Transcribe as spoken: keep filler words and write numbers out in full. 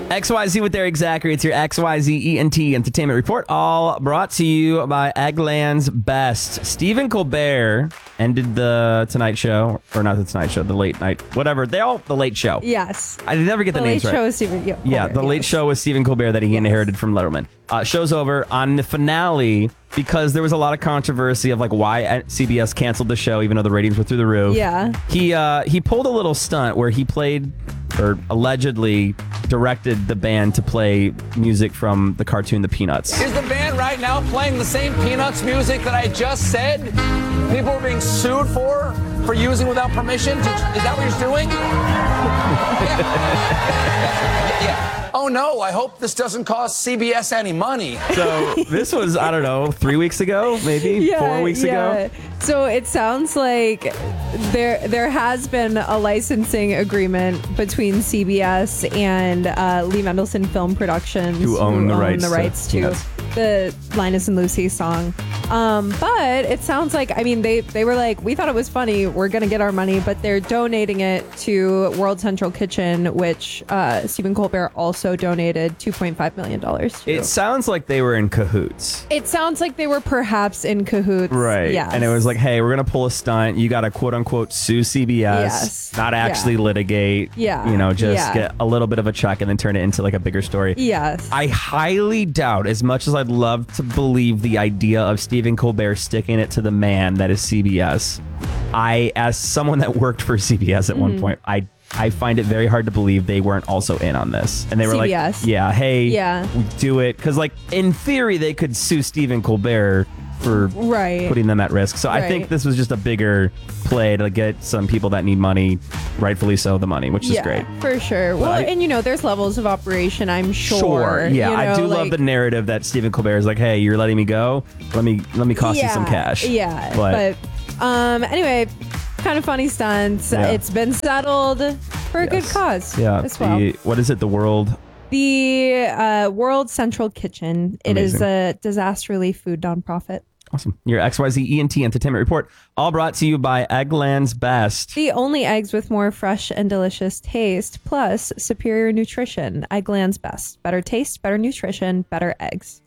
X Y Z with Eric Zachary. It's your X Y Z E N T Entertainment Report, all brought to you by Eggland's Best. Stephen Colbert ended the Tonight Show, or not the Tonight Show, the Late Night, whatever. They all, the Late Show. Yes. I never get the, the names late right. Show with Stephen yeah, Colbert, yeah, the yes. Late Show with Stephen Colbert that he yes. inherited from Letterman. Uh, show's over. On the finale, because there was a lot of controversy of like why C B S canceled the show, even though the ratings were through the roof. Yeah. He uh, he pulled a little stunt where he played, or allegedly directed the band to play music from the cartoon The Peanuts. Is the band right now playing the same Peanuts music that I just said people are being sued for, for using without permission? Is that what you're doing? yeah. yeah. Oh no, I hope this doesn't cost C B S any money. So this was, I don't know, three weeks ago, maybe yeah, four weeks yeah. ago. So it sounds like there there has been a licensing agreement between C B S and uh, Lee Mendelson Film Productions, who own who the own rights, the rights to, to the Linus and Lucy song. Um, but it sounds like, I mean, they, they were like, we thought it was funny, we're going to get our money, but they're donating it to World Central Kitchen, which uh, Stephen Colbert also donated two point five million dollars to. It sounds like they were in cahoots. It sounds like they were perhaps in cahoots. Right. Yes. And it was like, hey, we're going to pull a stunt. You got to quote unquote sue C B S, Yes. not actually Yeah. litigate. Yeah. You know, just Yeah. get a little bit of a check and then turn it into like a bigger story. Yes. I highly doubt, as much as I'd love to believe the idea of Stephen Colbert sticking it to the man that is C B S, I, as someone that worked for C B S at mm-hmm. one point, I I find it very hard to believe they weren't also in on this. And they were C B S. like, yeah, hey, Yeah. we do it. Because, like, in theory, they could sue Stephen Colbert for Right. putting them at risk. So I think Right. this was just a bigger play to get some people that need money, rightfully so, the money, which is yeah, great. for sure. Well, I- and you know, there's levels of operation, I'm sure. Yeah, you I know, do love like- the narrative that Stephen Colbert is like, hey, you're letting me go. Let me let me cost you some Yeah, cash. Yeah. But, But, um, anyway, kind of funny stunts. Yeah. It's been settled for a good yes. cause Yeah. as well. The, what is it? The World? The uh, World Central Kitchen. It is Amazing. a disaster relief food nonprofit. Awesome. Your X Y Z E N T Entertainment Report, all brought to you by Eggland's Best. The only eggs with more fresh and delicious taste, plus superior nutrition. Eggland's Best. Better taste, better nutrition, better eggs.